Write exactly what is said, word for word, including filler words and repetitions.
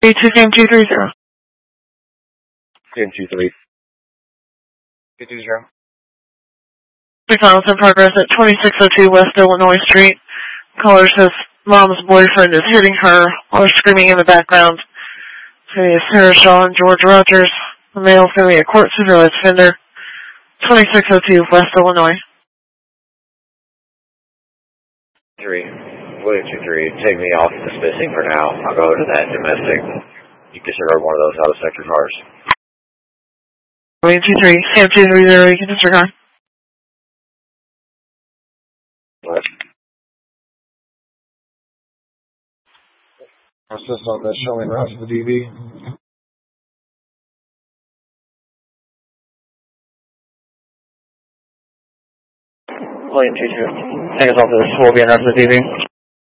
B two game two three zero. Game two three. two two zero. Violence in progress at twenty-six oh two West Illinois Street. Caller says mom's boyfriend is hitting her while screaming in the background. So it's Sarah Shaw and George Rogers. The male is going to be a court supervised offender. twenty-six oh two West Illinois. Three. William two three. Take me off dismissing for now. I'll go to that domestic. You consider one of those out of sector cars. William two three. Sam two three zero. You can disregard. What? What's this on that showing route to the D V? William two two. Take us off to the school, being out to the D V.